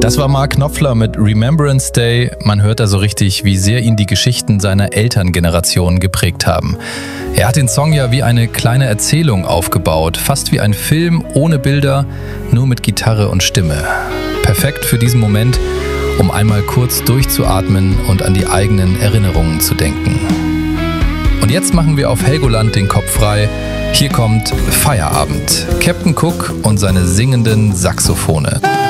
Das war Mark Knopfler mit Remembrance Day. Man hört da so richtig, wie sehr ihn die Geschichten seiner Elterngeneration geprägt haben. Er hat den Song ja wie eine kleine Erzählung aufgebaut, fast wie ein Film ohne Bilder, nur mit Gitarre und Stimme. Perfekt für diesen Moment, um einmal kurz durchzuatmen und an die eigenen Erinnerungen zu denken. Und jetzt machen wir auf Helgoland den Kopf frei. Hier kommt Feierabend, Captain Cook und seine singenden Saxophone.